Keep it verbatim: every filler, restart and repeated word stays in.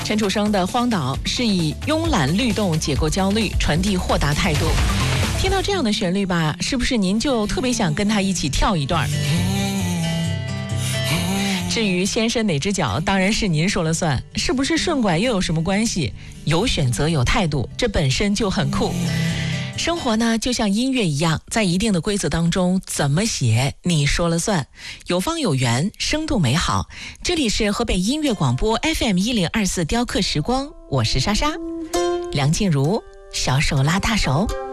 陈楚生的《荒岛》是以慵懒律动解构焦虑，传递豁达态度。听到这样的旋律吧，是不是您就特别想跟他一起跳一段？至于先伸哪只脚，当然是您说了算。是不是顺拐又有什么关系？有选择有态度，这本身就很酷。生活呢，就像音乐一样，在一定的规则当中，怎么写你说了算，有方有圆，生动美好。这里是河北音乐广播 F M 一零二四雕刻时光，我是莎莎。梁静茹，小手拉大手。